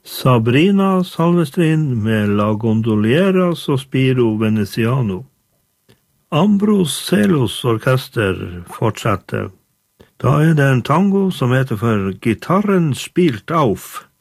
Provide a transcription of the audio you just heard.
Sabrina Salvestrin med La Gondoliera Sospiro Veneziano. Ambros Celos orkester fortsetter. Da det en tango som heter for Gitarren spielt auf.